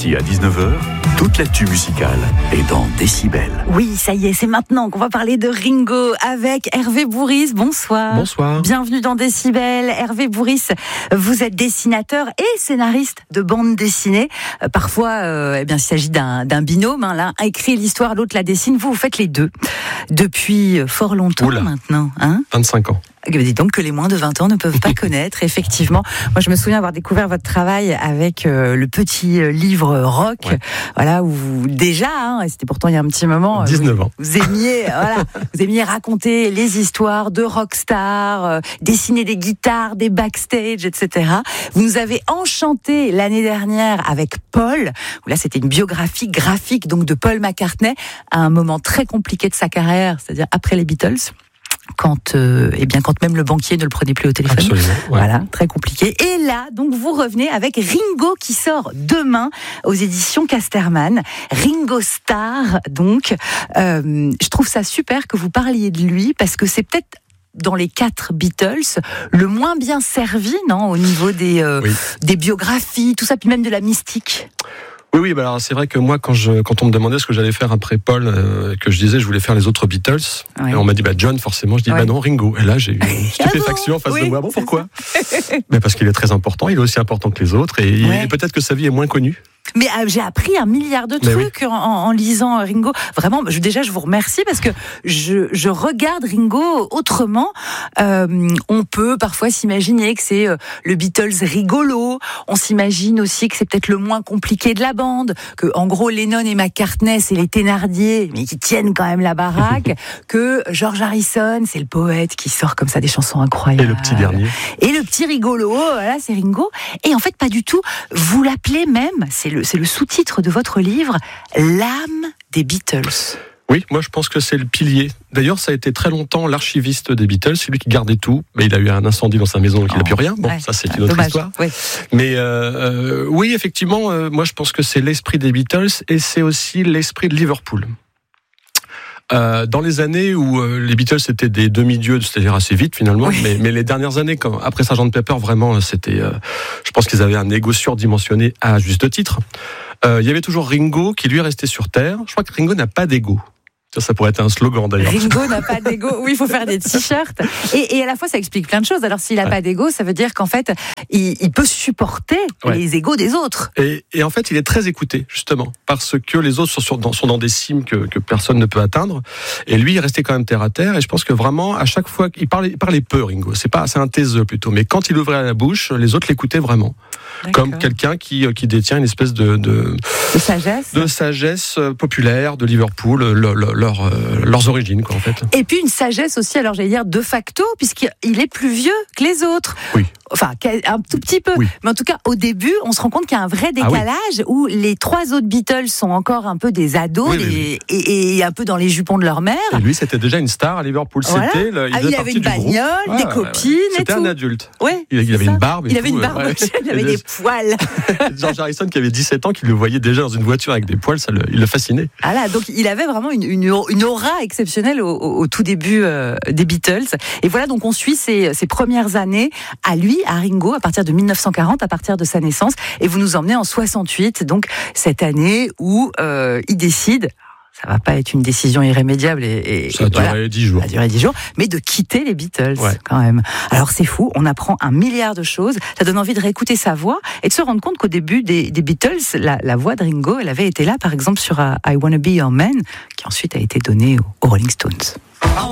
midi à 19h, toute l'actu musicale est dans Décibel. Oui, ça y est, c'est maintenant qu'on va parler de Ringo avec Hervé Bourrice. Bonsoir. Bonsoir. Bienvenue dans Décibel. Hervé Bourrice, vous êtes dessinateur et scénariste de bande dessinée. Parfois, il s'agit d'un binôme. L'un écrit l'histoire, l'autre la dessine. Vous faites les deux depuis fort longtemps maintenant. 25 ans. Dites donc que les moins de 20 ans ne peuvent pas connaître, effectivement. Moi, je me souviens avoir découvert votre travail avec le petit livre rock, voilà, où vous, déjà, et c'était pourtant il y a un petit moment, 19 ans. Vous aimiez raconter les histoires de rockstars, dessiner des guitares, des backstage, etc. Vous nous avez enchanté l'année dernière avec Paul, où là, c'était une biographie graphique donc de Paul McCartney à un moment très compliqué de sa carrière, c'est-à-dire après les Beatles. Quand même le banquier ne le prenait plus au téléphone. Absolument, ouais. Voilà, très compliqué. Et là, donc, vous revenez avec Ringo qui sort demain aux éditions Casterman. Ringo Starr, donc. Je trouve ça super que vous parliez de lui parce que c'est peut-être dans les 4 Beatles, le moins bien servi, non, au niveau des biographies, tout ça, puis même de la mystique. Oui, alors c'est vrai que moi, quand on me demandait ce que j'allais faire après Paul, que je disais je voulais faire les autres Beatles, et on m'a dit John forcément, je dis non, Ringo. Et là j'ai eu une stupéfaction en face de moi. Bon, pourquoi ? Mais parce qu'il est très important, il est aussi important que les autres, et peut-être que sa vie est moins connue. Mais j'ai appris 1 milliard de trucs en lisant Ringo. Vraiment, déjà, je vous remercie parce que je regarde Ringo autrement. On peut parfois s'imaginer que c'est le Beatles rigolo. On s'imagine aussi que c'est peut-être le moins compliqué de la bande. Que, en gros, Lennon et McCartney, c'est les Thénardier, mais qui tiennent quand même la baraque. Que George Harrison, c'est le poète qui sort comme ça des chansons incroyables. Et le petit dernier. Et le petit rigolo, voilà, c'est Ringo. Et en fait, pas du tout. Vous l'appelez même, c'est le sous-titre de votre livre, l'âme des Beatles. Oui, moi je pense que c'est le pilier. D'ailleurs, ça a été très longtemps l'archiviste des Beatles, c'est lui qui gardait tout. Mais il a eu un incendie dans sa maison, donc il n'a plus rien. Bon, ça c'est une autre histoire. Oui. Mais oui, effectivement, moi je pense que c'est l'esprit des Beatles et c'est aussi l'esprit de Liverpool. Dans les années où les Beatles étaient des demi-dieux, c'est-à-dire assez vite finalement, mais les dernières années, après Sgt Pepper, vraiment, c'était, je pense qu'ils avaient un ego surdimensionné à juste titre. Il y avait toujours Ringo qui lui est resté sur Terre. Je crois que Ringo n'a pas d'ego. Ça pourrait être un slogan d'ailleurs. Ringo n'a pas d'ego. Oui, il faut faire des t-shirts. Et à la fois, ça explique plein de choses. Alors, s'il n'a pas d'ego, ça veut dire qu'en fait, il peut supporter les égos des autres. Et en fait, il est très écouté, justement, parce que les autres sont dans des cimes que personne ne peut atteindre. Et lui, il restait quand même terre à terre. Et je pense que vraiment, à chaque fois, il parlait peu, Ringo. C'est un taiseux plutôt. Mais quand il ouvrait la bouche, les autres l'écoutaient vraiment. D'accord. Comme quelqu'un qui détient une espèce de sagesse populaire de Liverpool, leurs origines, quoi, en fait. Et puis une sagesse aussi, alors j'allais dire de facto, puisqu'il est plus vieux que les autres. Oui. Enfin, un tout petit peu. Oui. Mais en tout cas, au début, on se rend compte qu'il y a un vrai décalage où les 3 autres Beatles sont encore un peu des ados et un peu dans les jupons de leur mère. Et lui, c'était déjà une star à Liverpool. Voilà. Il avait une bagnole, des copines et tout. C'était un adulte. Ouais, il avait une barbe. Il avait une barbe, il avait des poils. George Harrison, qui avait 17 ans, qui le voyait déjà dans une voiture avec des poils, il le fascinait. Voilà, donc il avait vraiment une aura exceptionnelle au tout début des Beatles. Et voilà, donc on suit ses premières années à lui, à Ringo, à partir de 1940, à partir de sa naissance. Et vous nous emmenez en 68, donc cette année où il décide... Ça va pas être une décision irrémédiable ça a duré 10 jours. Ça a duré 10 jours, mais de quitter les Beatles, quand même. Alors c'est fou, on apprend 1 milliard de choses, ça donne envie de réécouter sa voix et de se rendre compte qu'au début des Beatles, la voix de Ringo, elle avait été là, par exemple, sur I Wanna Be Your Man, qui ensuite a été donnée aux Rolling Stones.